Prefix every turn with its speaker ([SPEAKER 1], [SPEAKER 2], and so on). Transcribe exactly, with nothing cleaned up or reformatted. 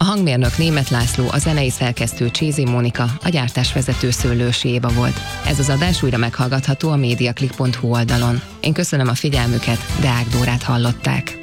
[SPEAKER 1] A hangmérnök Németh László, a zenei szerkesztő Csézi Mónika, a gyártásvezető Szőlősi Éva volt. Ez az adás újra meghallgatható a mediaclick pont hu oldalon. Én köszönöm a figyelmüket, Deák Dórát hallották.